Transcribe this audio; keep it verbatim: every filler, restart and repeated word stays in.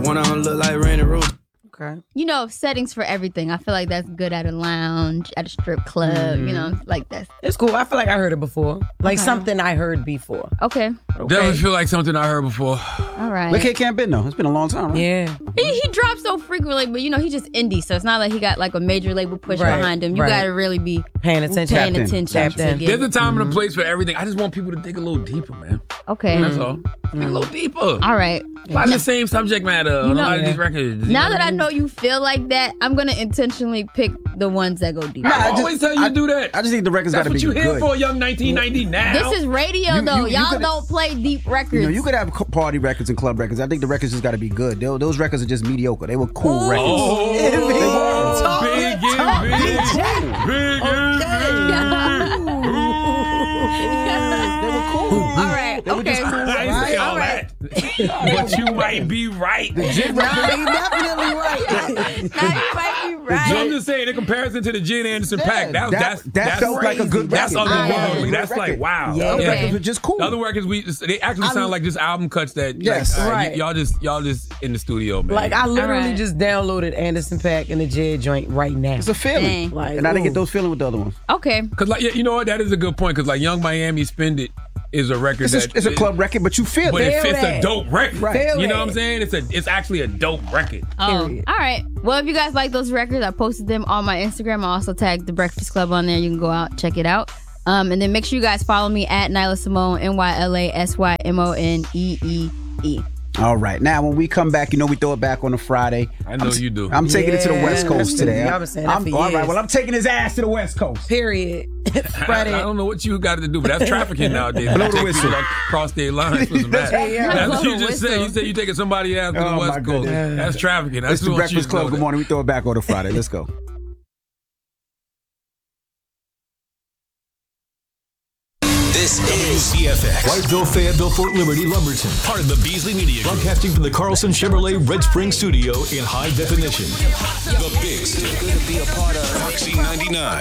One of them look like Randy Rose. Okay. You know, settings for everything. I feel like that's good at a lounge, at a strip club, mm. you know, like that. It's cool. I feel like I heard it before. Like okay. something I heard before. Okay. okay. Definitely feel like something I heard before. All right. But Kid Can't been though. It's been a long time, right? Yeah. He, he drops so frequently, but you know, he's just indie, so it's not like he got like a major label push right. behind him. You right. got to really be paying attention. Paying Tapped attention. in. To There's a time mm-hmm. and a place for everything. I just want people to dig a little deeper, man. Okay. That's all. Mm-hmm. Dig a little deeper. All right. A lot of the same subject matter you know, on a lot yeah. of these records. Now that I know you feel like that, I'm going to intentionally pick the ones that go deeper. Nah, I always tell you I, to do that. I just think the records got to be good. That's what you here for, young nineteen ninety now. This is radio, you, though. You, you Y'all could, don't play deep records. You know, you could have party records and club records. I think the records just got to be good. They, those records are just mediocre. They were cool Ooh. records. Oh, they were. talk, big talk, and big. Big and big. They were cool. All right. They were okay. just cool. I ain't say all right. that. But you might be right. The Jid record, You're definitely right. Now you might be right. So I'm just saying, in comparison to the Jid Anderson Yeah, pack, that, that, that's, that that's felt crazy. like a good That's record. otherworldly. Yeah. That's Record. like, wow. Yeah, the Okay. records were just cool. The other records, we they actually I- sound like just album cuts that, Yes. like, all Right. y- y'all just y'all just in the studio, man. Like I literally right. just downloaded Anderson .Paak and the Jid joint right now. It's a feeling. Dang. Like, and I didn't ooh. get those feelings with the other ones. Okay. Cause like, yeah, you know what? That is a good point. Cause like Young Miami Spend It is a record It's that a, it's a club record, but you feel but it. it Feel fits that. a dope record. Right. Feel You know that. what I'm saying? It's a it's actually a dope record. Oh, Period. all right. Well, if you guys like those records, I posted them on my Instagram. I also tagged The Breakfast Club on there. You can go out, check it out. Um, and then make sure you guys follow me at Nyla Simone, N Y L A S Y M O N E E E. All right. Now, when we come back, you know we throw it back on a Friday. I know I'm, you do. I'm taking it to the Yeah, West Coast that's today. easy. I've been saying that I'm- for all right. years. Well, I'm taking his ass to the West Coast. Period. I, Friday. I don't know what you got to do, but that's trafficking nowadays. Blow You the take whistle. people Across state lines for some That's ass. right, yeah. That's Blow what you the just said. whistle. You said you taking somebody out to Oh, the my West Coast. goodness. That's trafficking. That's It's the what Breakfast you Club. know Good that. morning. We throw it back on a Friday. Let's go. This is W C F X. Whiteville, Fayetteville, Fort Liberty, Lumberton. Part of the Beasley Media Group. Broadcasting from the Carlson Chevrolet Red Spring Studio in high definition. The Big Stick. Good to be a part of Foxy ninety-nine.